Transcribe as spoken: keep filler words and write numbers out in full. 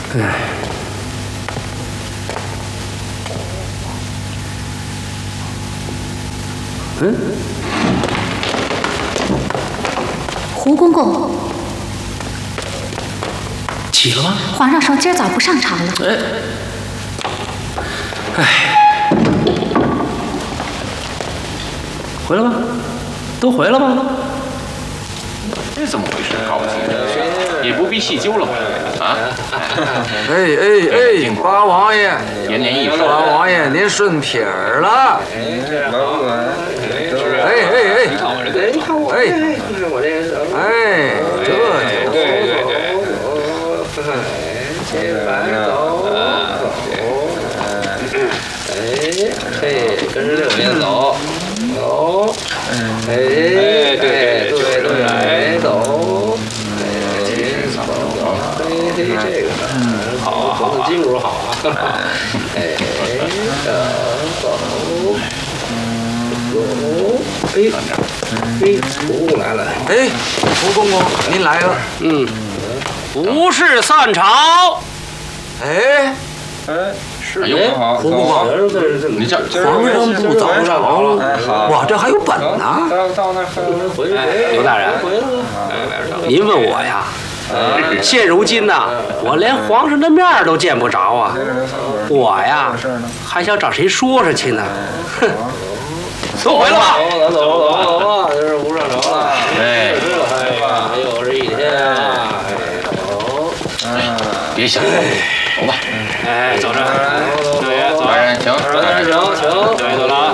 哎，嗯， 胡公公， 起了吗？ 皇上说今儿早不上朝了。 哎，哎，回来吧，都回来吧。 这怎么回事？搞不清楚，也不必细究了吧？啊！ 哎哎哎，八王爷， 延年益寿。 八王爷，您顺撇儿了。哎哎哎，你看我这个，你看我，哎，我这个，哎，这就对对对。起来，走走。哎嘿，跟着六爷走走。哎对对对对，来走。这个，好啊，好啊，金主好啊，哎，走走走，哎，哎，胡来了，哎，胡公公，您来了， 嗯，不是散朝， 哎， 哎，是哎，好， 胡公公， 你这皇上不早朝了，哇，这还有本呢， 到到那回去， 刘大人，您问我呀？现如今呐，我连皇上的面都见不着啊！我呀，还想找谁说说去呢？哼，都回来吧。 走走走走吧，这是不上朝了。 哎， 哎，又是一天啊！走， 别想了，走吧。 哎，走着， 走走走， 大人请， 大人请，请， 对，走了啊。